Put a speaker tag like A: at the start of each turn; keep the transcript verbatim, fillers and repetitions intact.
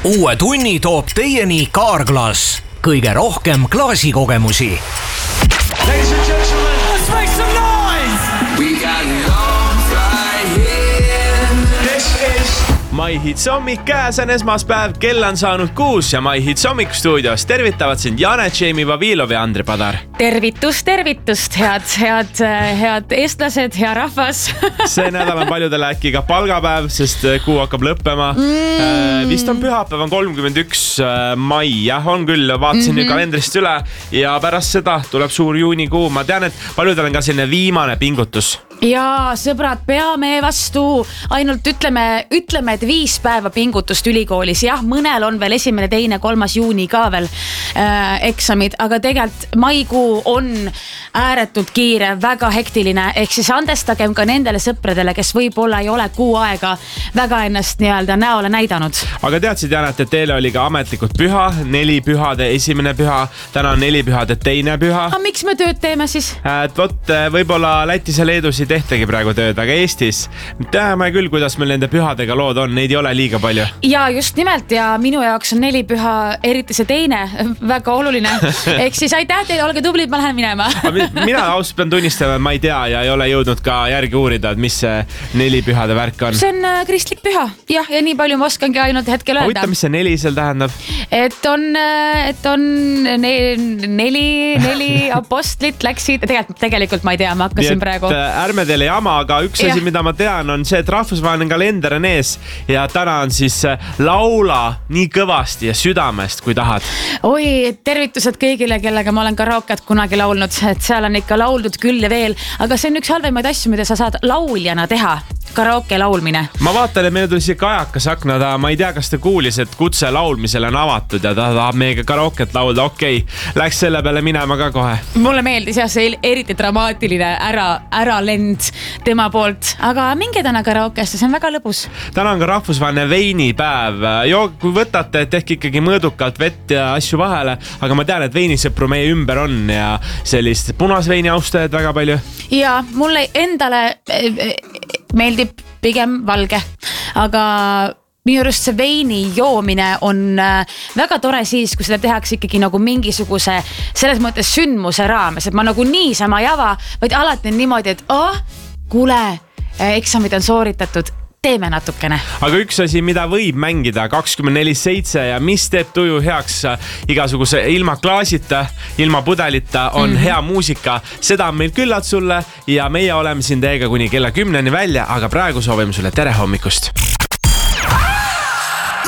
A: uue tunni toob teieni Kaarglass. Kõige rohkem klaasikogemusi.
B: Ladies and gentlemen, let's make some noise!
C: We got love right here.
B: This is
D: My Hits hommik käes on esmaspäev, kell on saanud kuus ja My Hits hommik stuudios tervitavad sind Jane, Jamie Vavilov ja Andre Padar.
E: Tervitust, tervitust, head, head, head eestlased, hea rahvas.
D: See nädal on paljudele äkki ka palgapäev, sest kuu hakkab lõppema. Mm. Vist on pühapäev on kolmkümmend üks mai, jah, on küll, vaatasin mm-hmm. kalendrist üle ja pärast seda tuleb suur juunikuu. Ma tean, et paljudel on ka selline viimane pingutus.
E: Ja sõbrad, peame vastu, ainult ütleme, ütleme, et viis päeva pingutust ülikoolis. Jah, mõnel on veel esimene, teine, kolmas juuni ka veel äh, eksamid, aga tegelikult maikuu on ääretult kiire, väga hektiline, ehk siis andestagem ka nendele sõpradele, kes võib-olla ei ole kuu aega väga ennast nii-öelda näole näidanud.
D: Aga teadsid, Janet, et teile oli ka ametlikult püha, neli pühade esimene püha, täna on neli pühade teine püha.
E: Aga miks me tööd teeme siis?
D: Et võt, võib-olla Lätis ja Leedus ei tehtagi praegu tööd, aga Eestis teame küll, kuidas meil nende pühadega lood on, neid ei ole liiga palju.
E: Ja just nimelt, ja minu jaoks on neli püha, eriti see teine, väga oluline. Ehk siis aitäh teile, olge tublid, ma lähen minema.
D: Mina ausalt pean tunnistama, et ma ei tea ja ei ole jõudnud ka järgi uurida, et mis see neli pühade värk on.
E: See on kristlik püha, jah, ja nii palju ma oskangi ainult hetkel öelda.
D: Huvita, mis see neli seal tähendab?
E: Et on, et on neli, neli apostlit läksid, tegelikult, tegelikult ma ei tea, ma hakkasin praegu.
D: Ärme teile jama, aga üks asi, mida ma tean, on see, et rahvusvaheline kalender on ees ja täna on siis laula nii kõvasti ja südamest, kui tahad.
E: Oi, tervitused kõigile, kellega ma olen karooket kunagi laulnud, et seal on ikka lauldud küll ja veel, aga see on üks halvemaid asju, mida sa saad lauljana teha. Karooke laulmine.
D: Ma vaatan, et meil tuli siia kajakas akna taha. Ma ei tea, kas ta kuulis, et kutse laulmisele on avatud ja ta tahab meiega karooket laulda. Okei, läks selle peale minema ka kohe.
E: Mulle meeldis jah, see eriti dramaatiline ära, ära lend tema poolt, aga minge täna karaokesse, see on väga lõbus.
D: Täna on ka rahvusvaheline veinipäev. Jo, kui võtate, tehke ikkagi mõõdukalt vett ja asju vahele, aga ma tean, et veinisõpru meie ümber on ja sellist punasveini austajad väga palju.
E: Ja mulle endale meeldib pigem valge, aga minu arust see veini joomine on väga tore siis, kui seda tehakse ikkagi nagu mingisuguse selles mõttes sündmuse raames, et ma nagu niisama ei ava, vaid alati on niimoodi, et oh, kuule, eksamid on sooritatud, teeme natukene.
D: Aga üks asi, mida võib mängida kakskümmend neli seitse ja mis teeb tuju heaks igasuguse ilma klaasita, ilma pudelita on mm-hmm. hea muusika. Seda on meil küllalt sulle ja meie oleme siin teiega kuni kella kümneni välja, aga praegu soovime sulle tere hommikust.